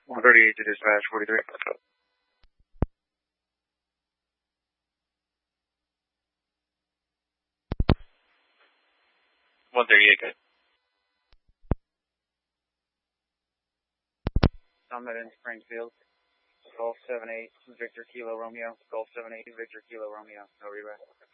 138 to dispatch 43. 138, good. Summit in Springfield. Golf 78, Victor Kilo Romeo. Golf 78, Victor Kilo Romeo. No reroute.